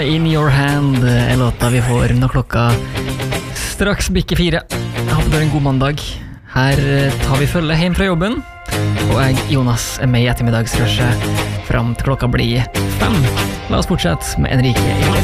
In Your Hand er låta vi får når klokka straks bikker 4. Jeg håper du har en god mandag. Her tar vi følge hjem fra jobben, og jeg, Jonas, er med i ettermiddagsrushet fram til klokka blir 5. La oss fortsette med Enrique Iglesias.